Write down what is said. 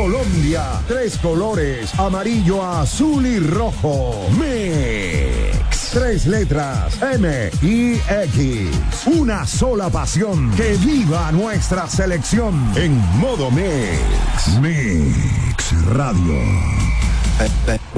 Colombia, 3 colores, amarillo, azul y rojo. Mix, 3 letras, M-I-X. Una sola pasión, que viva nuestra selección en modo Mix. Mix Radio.